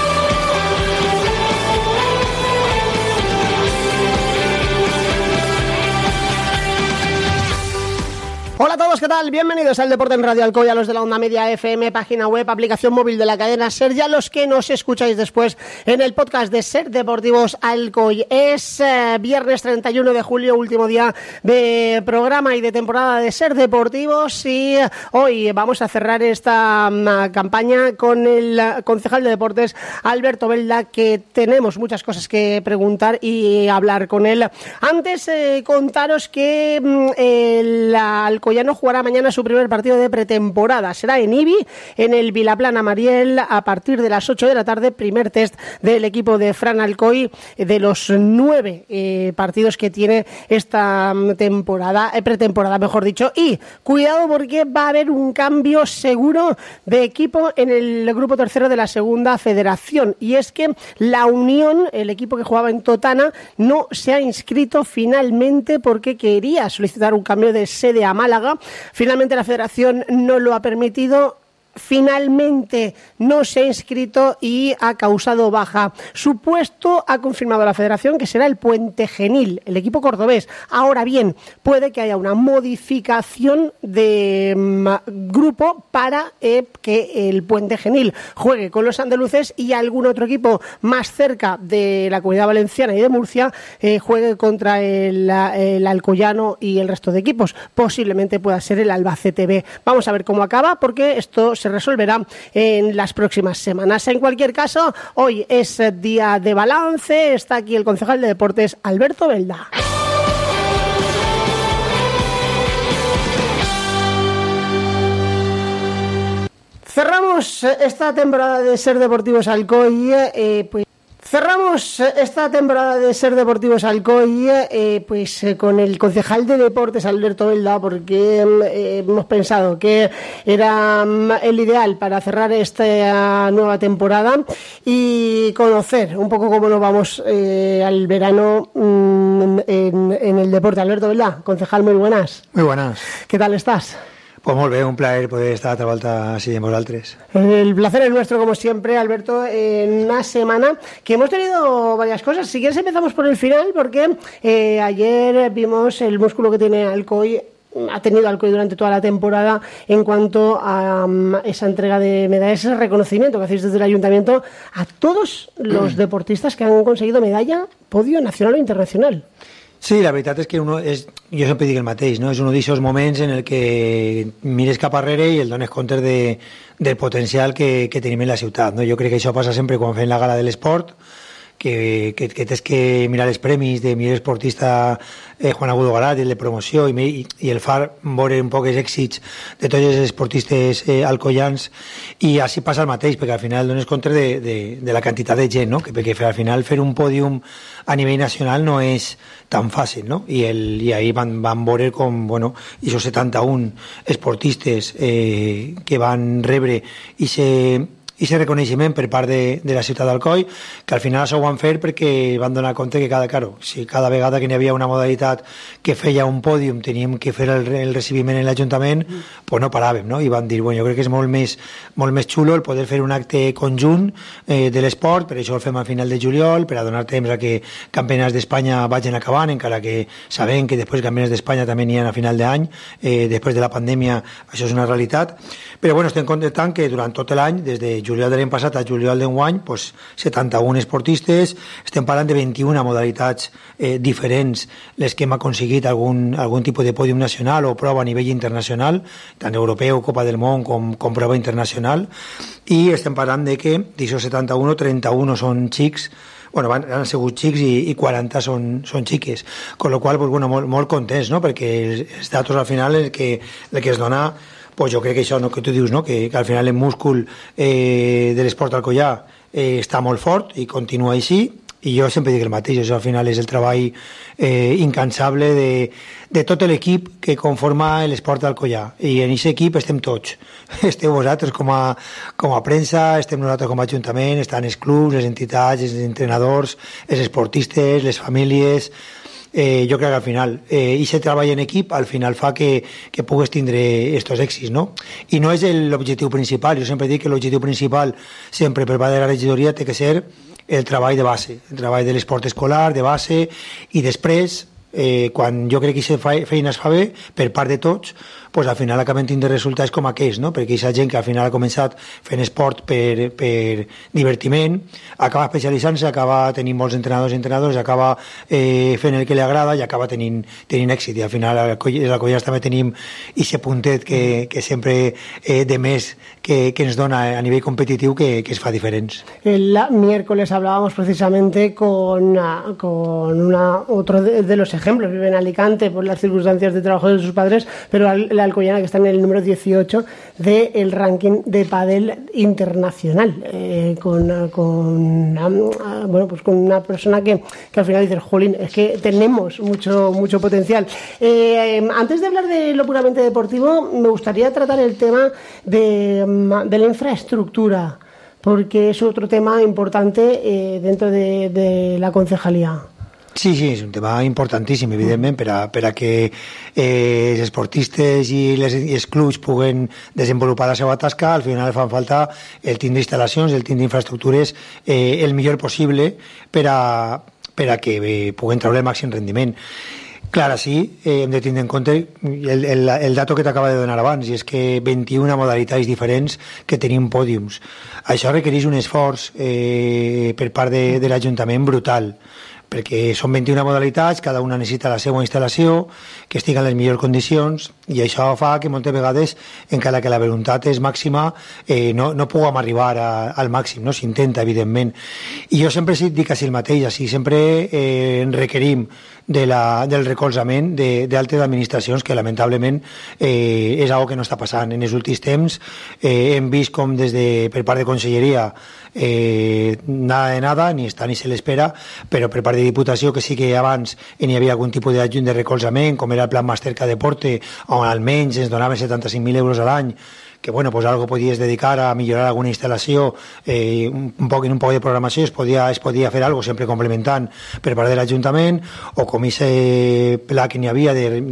Hola a todos, ¿qué tal? Bienvenidos al Deporte en Radio Alcoy, a los de la Onda Media FM, página web, aplicación móvil de la cadena SER, y a los que nos escucháis después en el podcast de SER Deportivos Alcoy. Es viernes 31 de julio, último día de programa y de temporada de SER Deportivos, y hoy vamos a cerrar esta campaña con el concejal de Deportes, Alberto Belda, que tenemos muchas cosas que preguntar y hablar con él. Antes, contaros que el alcoyano jugará mañana su primer partido de pretemporada. Será en Ibi, en el Vilaplana Mariel, a partir de las 8 de la tarde. Primer test del equipo de Fran Alcoy, de los 9 partidos que tiene esta temporada, pretemporada, mejor dicho. Y cuidado, porque va a haber un cambio seguro de equipo en el grupo tercero de la segunda federación. Y es que la Unión, el equipo que jugaba en Totana, no se ha inscrito finalmente porque quería solicitar un cambio de sede a Málaga. Finalmente la federación no lo ha permitido. finalmente no se ha inscrito y ha causado baja. Su puesto ha confirmado la Federación que será el Puente Genil, el equipo cordobés. Ahora bien, puede que haya una modificación de grupo para que el Puente Genil juegue con los andaluces y algún otro equipo más cerca de la Comunidad Valenciana y de Murcia juegue contra el Alcoyano y el resto de equipos. Posiblemente pueda ser el Albacete B. Vamos a ver cómo acaba, porque esto se resolverá en las próximas semanas. En cualquier caso, hoy es día de balance. Está aquí el concejal de Deportes, Alberto Belda. Cerramos esta temporada de Ser Deportivos Alcoy, con el concejal de Deportes, Alberto Belda, porque hemos pensado que era el ideal para cerrar esta nueva temporada y conocer un poco cómo nos vamos al verano en el deporte. Alberto Belda, concejal, muy buenas. Muy buenas. ¿Qué tal estás? Pues molt bé, un plaer poder estar a volta així amb vosaltres. El placer es nuestro, como siempre, Alberto, en una semana que hemos tenido varias cosas. Si quieres empezamos por el final, porque ayer vimos el músculo que tiene Alcoy, ha tenido Alcoy durante toda la temporada en cuanto a esa entrega de medallas, ese reconocimiento que hacéis desde el Ayuntamiento a todos los deportistas que han conseguido medalla, podio nacional o internacional. Sí, la veritat és que jo sempre dic el mateix, no? És un d'aquests moments en el que mires cap arrere i el dones compte del potencial que tenim en la ciutat, no? Jo crec que això passa sempre quan fem la gala de l'esport, que tens que mirar els premis de millor esportista Juan Agudo Garat, el de promoció, i el far veure un poc els èxits de tots els esportistes alcoians, i així passa el mateix, perquè al final dones compte de la quantitat de gent, no? Perquè al final fer un pòdium a nivell nacional no és tan fàcil, no? I ahir van veure com, bueno, aquests 71 esportistes que van rebre i ese reconeixement per part de la ciutat d'Alcoi, que al final això ho van fer perquè van donar compte que cada vegada que n'hi havia una modalitat que feia un pòdium teníem que fer el recibiment en l'Ajuntament, pues no paràvem, no? I van dir, bueno, jo crec que és molt més xulo el poder fer un acte conjunt de l'esport, per això el fem a final de juliol, per a donar temps a que campionats d'Espanya vagin acabant, encara que sabem que després campionats d'Espanya també n'hi ha a final d'any, després de la pandèmia això és una realitat, però bueno, estem contentant que durant tot l'any, des de juliol de l'any passat a juliol d'enguany, pues 71 esportistes, estem parlant de 21 modalitats diferents, les que hem aconseguit algun tipus de pòdium nacional o prova a nivell internacional, tant europeu, Copa del Món com prova internacional, i estem parlant de que d'aquests 71, 31 són xics, bueno, han sigut xics i 40 són xiques, con lo qual, pues, bueno, molt contents, no? Perquè els datos al final el que es dona, pues jo crec que això que tu dius, no? Que al final el múscul de l'esport alcoià està molt fort i continua així, i jo sempre dic el mateix, això al final és el treball incansable de tot l'equip que conforma l'esport alcoià, i en aquest equip estem tots, esteu vosaltres com a premsa, estem nosaltres com a ajuntament, estan els clubs, les entitats, els entrenadors, els esportistes, les famílies. Jo crec que al final aquest treball en equip al final fa que pugues tindre aquests èxits, no? I no és l'objectiu principal, jo sempre dic que l'objectiu principal sempre per part de la regidoria té que ser el treball de base, el treball de l'esport escolar, de base, i després quan jo crec que aquesta feina es fa bé per part de tots, pues al final acabem tenint resultats com aquests, no? Perquè aquesta gent que al final ha començat fent esport per divertiment, acaba especialitzant-se, acaba tenint molts entrenadors, acaba fent el que li agrada i acaba tenint èxit, i al final a l'Alcoians també tenim aquest puntet que sempre de més que ens dona a nivell competitiu que es fa diferents. El miércoles hablábamos precisamente con otro de los ejemplos, vive en Alicante por las circunstancias de trabajo de sus padres, pero la alcoyana que está en el número 18 del ranking de pádel internacional, con una persona que al final dice, jolín, es que tenemos mucho potencial. Antes de hablar de lo puramente deportivo, me gustaría tratar el tema de la infraestructura, porque es otro tema importante dentro de la concejalía. Sí, és un tema importantíssim, evidentment, per a que els esportistes i els clubs puguen desenvolupar la seva tasca. Al final fan falta el tindre instal·lacions, el tindre infraestructures el millor possible per a que puguen treure el màxim rendiment. Clar, sí, hem de tindre en compte el dato que t'acaba de donar abans, i és que 21 modalitats diferents que tenim pòdiums. Això requereix un esforç per part de l'Ajuntament brutal, perquè són 21 modalitats, cada una necessita la seva instal·lació, que estigui en les millors condicions, i això fa que moltes vegades, encara que la voluntat és màxima, no puguem arribar al màxim, no? S'intenta, evidentment. I jo sempre dic així el mateix, així sempre requerim del recolzament d'altres administracions, que lamentablement és algo que no està passant. En els últims temps hem vist com per part de Conselleria nada de nada, ni està ni se l'espera, però per part de Diputació, que sí que abans hi havia algun tipus de recolzament, com era el Plan Masterca Deporte, on almenys ens donaven 75.000 euros a l'any, que bueno, pues algo podies dedicar a millorar alguna instal·lació, un poc de programació, es podia fer algo sempre complementant per part de l'Ajuntament, o com aquest pla que n'hi havia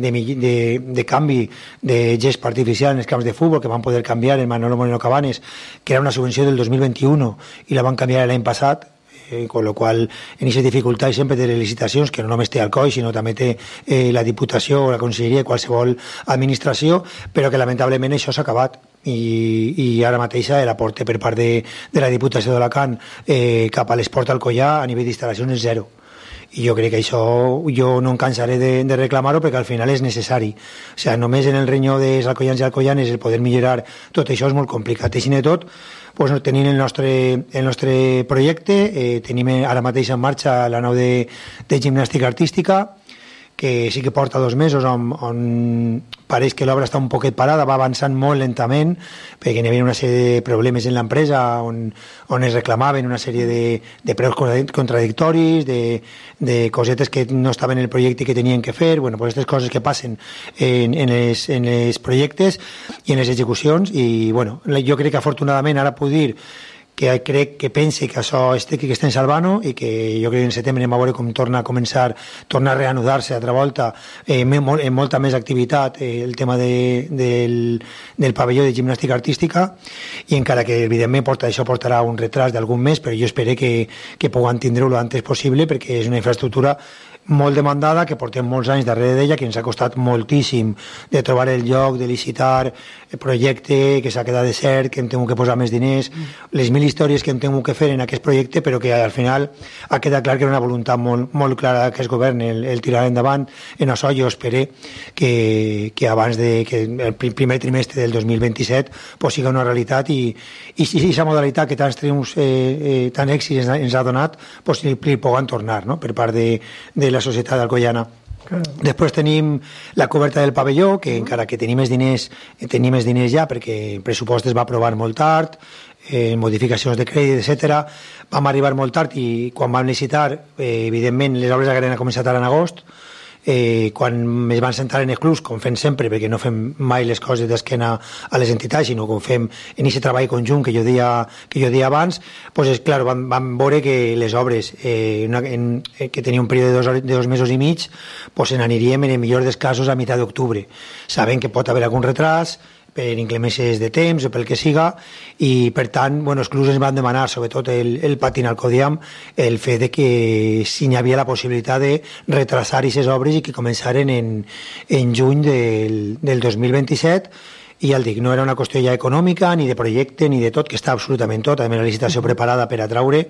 de canvi de gest artificial en els camps de futbol, que van poder canviar en Manolo Moreno Cabanes, que era una subvenció del 2021 i la van canviar l'any passat, con lo qual en aquestes dificultats sempre de les licitacions, que no només té Alcoi, sinó també té la Diputació o la Conselleria, qualsevol administració, però que lamentablement això s'ha acabat, i ara mateix l'aporte per part de la Diputació d'Alacant cap a l'esport alcoià a nivell d'instal·lacions és zero. I jo crec que això jo no em cansaré de reclamar-ho, perquè al final és necessari. O sigui, només en el renyó dels alcoians i alcoianes el poder millorar tot això és molt complicat. I si de tot, pues, tenim el nostre projecte, tenim ara mateix en marxa la nau de gimnàstica artística, que sí que porta 2 mesos, on pareix que l'obra està un poquet parada, va avançant molt lentament, perquè hi havia una sèrie de problemes en l'empresa, on es reclamaven una sèrie de preus contradictoris, de cosetes que no estaven en el projecte i que tenien que fer, bueno, pues aquestes coses que passen en els projectes i en les execucions, i bueno, jo crec que afortunadament ara puc dir que crec que pense que això que estem salvant-ho, i que jo crec que en setembre anem a veure com torna a reanudar-se altra volta amb molta més activitat el tema del pavelló de gimnàstica artística, i encara que evidentment això portarà un retras d'algun mes, però jo espero que puguem tindre-ho l'antes possible, perquè és una infraestructura molt demandada, que portem molts anys darrere d'ella, que ens ha costat moltíssim de trobar el lloc, de licitar el projecte, que s'ha quedat desert, que hem tingut que posar més diners, les 1000 històries que hem tingut que fer en aquest projecte, però que al final ha quedat clar que era una voluntat molt clara d'aquest govern el tirar endavant. En això jo espero que abans que el primer trimestre del 2027 pues siga una realitat, i si aquesta modalitat que tants triomfs, tant èxits ens ha donat, pues li puguen tornar, no?, per part de la societat alcoiana. Després tenim la coberta del pavelló, que encara que tenim més diners ja, perquè el pressupost es va aprovar molt tard, modificacions de crèdit, etc. Vam arribar molt tard, i quan vam licitar, evidentment les obres hagueren començat ara en agost. Quan es van sentar en els clubs, com fem sempre, perquè no fem mai les coses d'esquena a les entitats, sinó com fem en aquest treball conjunt que jo deia abans, doncs clar, vam veure que les obres que tenia un període de 2 mesos i mig, doncs n'aniríem en el millor dels casos a meitat d'octubre, sabent que pot haver algun retras per inclemències de temps o pel que siga, i per tant, els clubs ens van demanar, sobretot el Patín Alcodiam, el fet de que si hi havia la possibilitat de retrasar aquestes obres i que començaren en juny del 2027, i ja el dic, no era una qüestió ja econòmica, ni de projecte, ni de tot, que està absolutament tot, també la licitació preparada per a traure,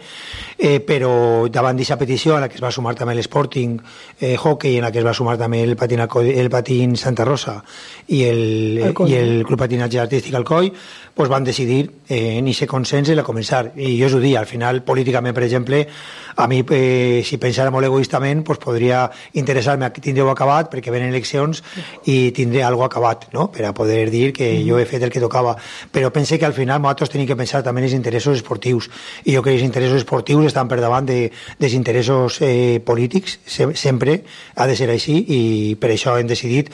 però davant d'aquesta petició, a la que es va sumar també l'Sporting Hockey, en la que es va sumar també el Patín Santa Rosa i el Club Patinatge Artístic Alcoi, doncs van decidir en aquest consens a començar. I jo us ho dic, al final, políticament, per exemple, a mi, si pensara molt egoistament, podria interessar-me que tindreu acabat, perquè venen eleccions i tindré alguna cosa acabat, no?, per a poder dir que jo he fet el que tocava. Però pense que al final nosaltres tenim que pensar també en els interessos esportius, i jo crec que els interessos esportius estan per davant dels interessos polítics, sempre ha de ser així, i per això hem decidit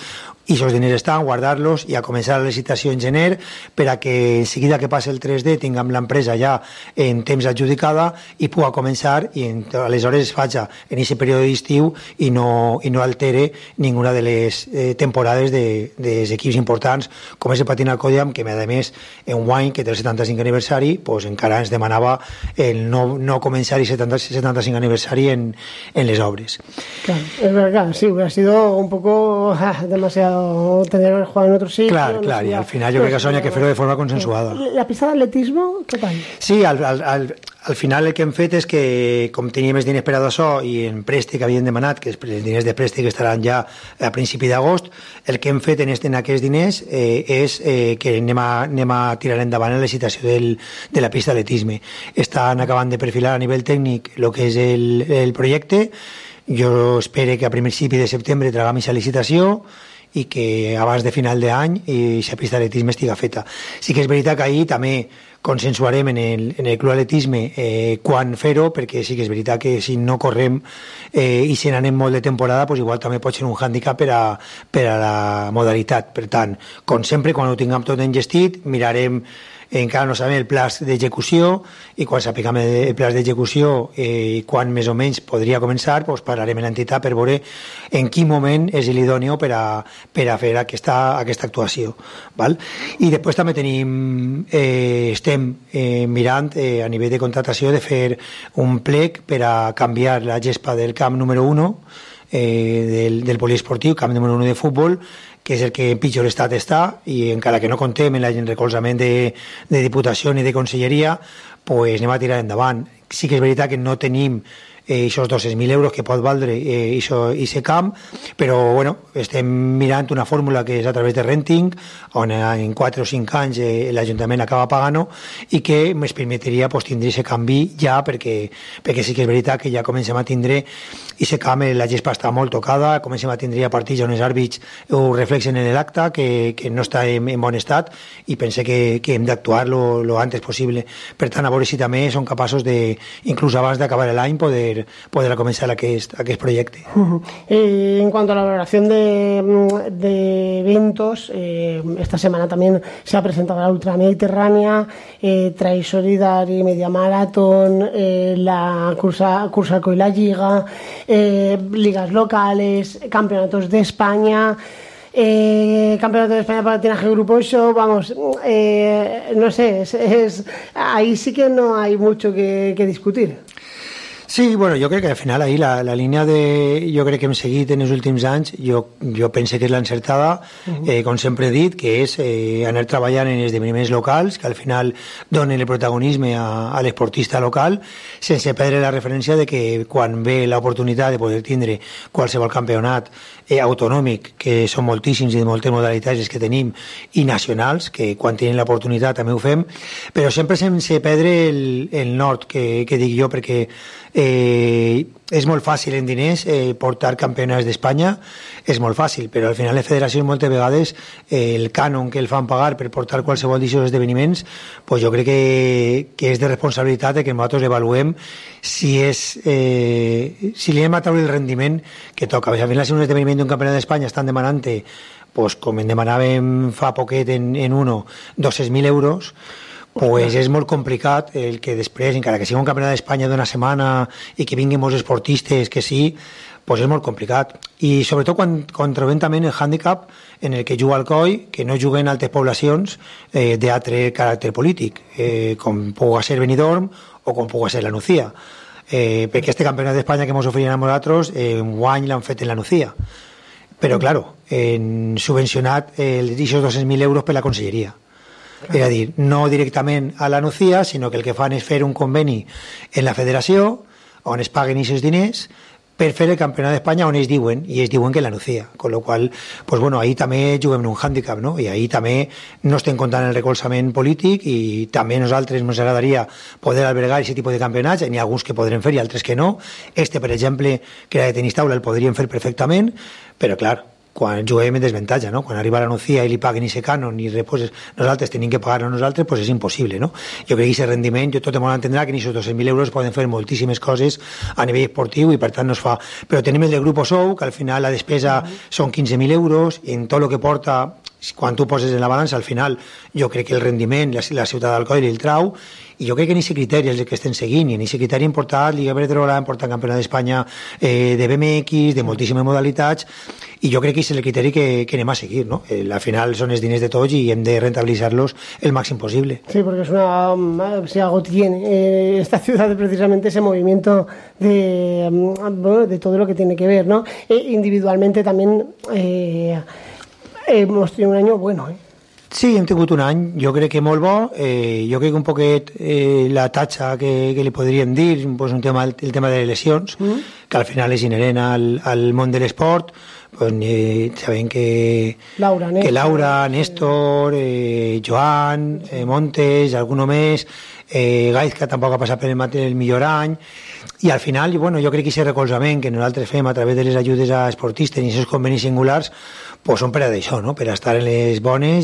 i aquests diners estan, guardar-los i a començar la licitació en gener per a que en seguida que passi el 3D tinguem l'empresa ja en temps adjudicada i pugui començar i aleshores es faci en aquest període d'estiu i no altere ninguna de les temporades dels equips importants com és el Patin Alcòdiam, que a més en guany que té el 75 aniversari pues encara ens demanava el no començar el 75 aniversari en les obres. Claro, es verdad, sí, hubiera sido un poco demasiado tener jugado en otro sitio. Claro, y al final yo creo que Sonia que fer-ho de forma consensuada. La pista d'atletismo, què tal? Sí, al final el que hem fet és que, com teníem els diners per a això i en préstec havien demanat, que els diners de préstec estaran ja a principi d'agost, el que hem fet en aquests diners és que anem a tirar endavant la licitació de la pista d'atletisme. Estan acabant de perfilar a nivell tècnic el que és el projecte. Jo espero que a principi de setembre tragam aquesta licitació i que abans de final d'any aquesta pista d'atletisme estiga feta. Sí que és veritat que ahir també consensuarem en el club atletisme quan fer-ho, perquè sí que és veritat que si no correm i si n'anem molt de temporada, pues igual també pot ser un hàndicap per a la modalitat. Per tant, com sempre, quan ho tinguem tot engestit, mirarem encara no sabem el pla d'execució i quan sapiguem el pla d'execució i quan més o menys podria començar, doncs parlarem amb l'entitat per veure en quin moment és l'idòneo per a fer aquesta actuació. Val? I després també estem mirant a nivell de contractació de fer un plec per a canviar la gespa del camp número 1 del poliesportiu, camp número 1 de futbol, que és el que en pitjor estat està, i encara que no contem en el recolzament de Diputació ni de Conselleria, pues anem a tirar endavant. Sí que és veritat que no tenim aquests 200.000 euros que pot valdre aquest camp, però bueno, estem mirant una fórmula que és a través de renting, on en 4 o 5 anys l'Ajuntament acaba pagant i que ens permetria tindre aquest canvi ja, perquè sí que és veritat que ja comencem a tindre aquest camp, la gespa està molt tocada, comencem a tindre partits on els àrbits ho reflexen en l'acte, que no està en bon estat, i pense que hem d'actuar lo antes possible. Per tant, a veure si també són capaços de, inclús abans d'acabar l'any, poder comenzar aquest proyecto. En cuanto a la valoración de eventos, esta semana también se ha presentado la Ultra Mediterránea, Trail Solidari, Media Maratón, la Cursa Alcoy, la Liga, ligas locales, campeonatos de España. Campeonato de España patinaje grupo 8, vamos, no sé, ahí sí que no hay mucho que discutir. Sí, bueno, jo crec que al final ahir la línia jo crec que hem seguit en els últims anys, jo pense que és l'encertada, com sempre he dit, que és anar treballant en esdeveniments locals, que al final donen el protagonisme a l'esportista local, sense perdre la referència de que quan ve l'oportunitat de poder tindre qualsevol campionat autonòmic, que són moltíssims i de moltes modalitats que tenim, i nacionals, que quan tenen l'oportunitat també ho fem, però sempre sense perdre el nord, que dic jo, perquè és molt fàcil en diners portar campionats d'Espanya, és molt fàcil, però al final les federacions moltes vegades el cànon que el fan pagar per portar qualsevol d'aquests esdeveniments, pues jo crec que és de responsabilitat de que nosaltres avaluem si li hem a treure el rendiment que toca. Al final, si un esdeveniment d'un campionat d'Espanya estan demanant, pues, com en demanàvem fa poquet en uno, 200.000 euros, pues és molt complicat el que després, encara que sigui un campionat d'Espanya d'una setmana i que vinguin molts esportistes, que sí, pues és molt complicat. I sobretot quan trobem també el hàndicap en el que juga Alcoi, que no juguen altres poblacions d'altre caràcter polític, com pugui ser Benidorm o com pugui ser la Nucía. Perquè este campionat d'Espanya que ens oferien a nosaltres, un guany l'han fet en la Nucía. Però, claro, han subvencionat aquests 200.000 euros per la Conselleria. És a dir, no directament a la Nucía, sinó que el que fan és fer un conveni en la federació on es paguen aquests diners per fer el campionat d'Espanya on es diuen que la Nucía, con lo qual, pues bueno, ahí també juguem un hàndicap, no? I ahí també no estem comptant el recolzament polític i també a nosaltres ens agradaria poder albergar aquest tipus de campionats, n'hi ha alguns que podrem fer i altres que no. Per exemple, que era de tenis taula el podríem fer perfectament, però clar, quan juguem en desavantatge, no? Quan arriba la Nucía i li paguen i se cànon i després nosaltres tenim que pagar a nosaltres, pues és impossible, no? Jo crec que aquest rendiment, tot el món entendrà que en aquests 200.000 euros poden fer moltíssimes coses a nivell esportiu i per tant no es fa. Però tenim el de Grupo Sou, que al final la despesa són 15.000 euros i en tot el que porta, quan tu poses en la balança, al final jo crec que el rendiment, la ciutat d'Alcoi el trau, i jo crec que en aquest criteri és el que estem seguint, i en aquest criteri hem portat Lliga Iberdrola, hem portat Campionat d'Espanya de BMX, de moltíssimes modalitats, i jo crec que és el criteri que anem a seguir, no? Al final són els diners de tots i hem de rentabilitzar-los el màxim posible. Sí, porque es si algo tiene esta ciudad precisamente ese movimiento de todo lo que tiene que ver, ¿no? Individualmente también hemos tenido un año bueno, Sí, hem tingut un any, jo crec que molt bo, jo crec que un poquet la tatxa que li podríem dir, pues el tema de les lesions, que al final és inherent al món de l'esport, pues, sabem que Laura, Néstor, Joan, Montes, alguno més, Gaizka tampoc ha passat per el millor any, i al final, bueno, jo crec que aquest recolzament que nosaltres fem a través de les ajudes a esportistes i aquests convenis singulars, pues són per a això, no? Per a estar en les bones